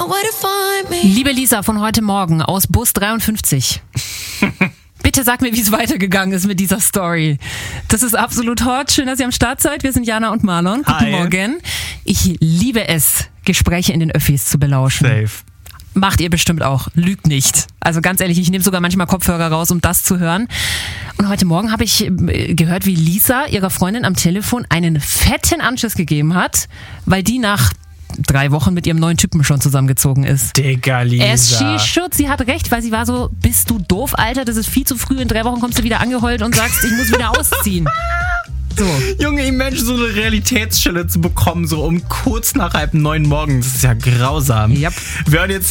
Liebe Lisa von heute Morgen aus Bus 53. Bitte sag mir, wie es weitergegangen ist mit dieser Story. Das ist absolut hot. Schön, dass ihr am Start seid. Wir sind Jana und Marlon. Guten Hi. Morgen. Ich liebe es, Gespräche in den Öffis zu belauschen. Safe. Macht ihr bestimmt auch. Lügt nicht. Also ganz ehrlich, ich nehme sogar manchmal Kopfhörer raus, um das zu hören. Und heute Morgen habe ich gehört, wie Lisa ihrer Freundin am Telefon einen fetten Anschiss gegeben hat, weil die nach 3 Wochen mit ihrem neuen Typen schon zusammengezogen ist. Digga, Lisa. Sie hat recht, weil sie war so, bist du doof, Alter, das ist viel zu früh, in 3 Wochen kommst du wieder angeheult und sagst, ich muss wieder ausziehen. So. Junge, Mensch, so eine Realitätsschelle zu bekommen, so um kurz nach 8:30 morgens, das ist ja grausam. Yep. Wir hören jetzt